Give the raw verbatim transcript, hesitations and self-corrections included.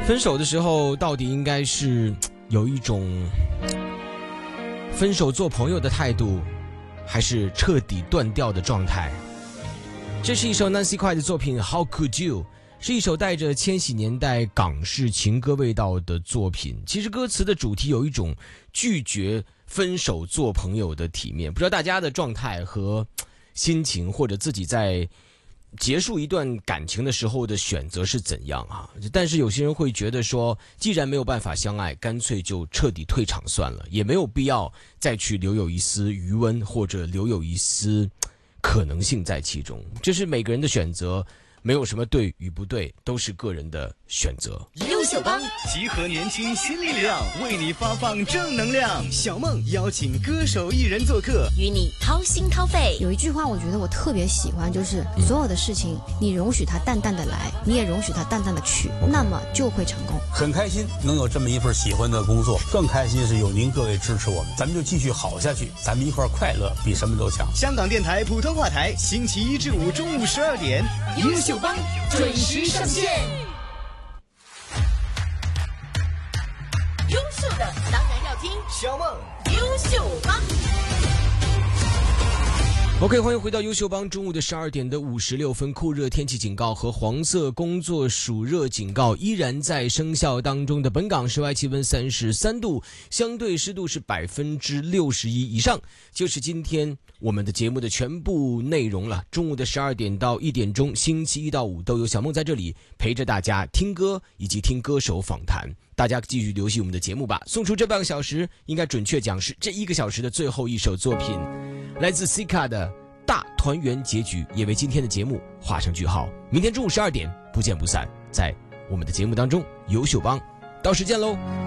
分手的时候到底应该是有一种分手做朋友的态度，还是彻底断掉的状态？这是一首 Nancy Cry 的作品 How Could You， 是一首带着千禧年代港式情歌味道的作品。其实歌词的主题有一种拒绝分手做朋友的体面，不知道大家的状态和心情，或者自己在结束一段感情的时候的选择是怎样啊？但是有些人会觉得说，既然没有办法相爱，干脆就彻底退场算了，也没有必要再去留有一丝余温，或者留有一丝可能性在其中。这是每个人的选择，没有什么对与不对，都是个人的选择。 优秀帮集合年轻新力量，为你发放正能量。小梦邀请歌手艺人做客， 与你掏心掏肺。 有一句话我觉得我特别喜欢，就是所有的事情你容许它淡淡的来，你也容许它淡淡的去，那么就会成功。 很开心能有这么一份喜欢的工作，更开心是有您各位支持我们，咱们就继续好下去，咱们一块快乐比什么都强。 香港电台普通话台，星期一至五中午十二点， 优秀帮准时上线。优秀的当然要听小梦优秀帮。 OK， 欢迎回到优秀帮。中午的十二点的五十六分，酷热天气警告和黄色工作暑热警告依然在生效当中的本港室外气温三十三度，相对湿度是百分之六十一以上，就是今天我们的节目的全部内容了。中午的十二点到一点钟，星期一到五都有小梦在这里陪着大家听歌以及听歌手访谈。大家继续留意我们的节目吧。送出这半个小时，应该准确讲是这一个小时的最后一首作品，来自 Sika 的大团圆结局，也为今天的节目画上句号。明天中午十二点不见不散，在我们的节目当中，优秀帮，到时见喽。